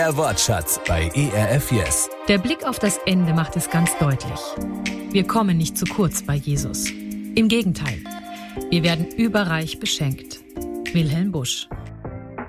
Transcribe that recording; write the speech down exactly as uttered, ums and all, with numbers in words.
Der Wortschatz bei E R F Yes. Der Blick auf das Ende macht es ganz deutlich. Wir kommen nicht zu kurz bei Jesus. Im Gegenteil, wir werden überreich beschenkt. Wilhelm Busch.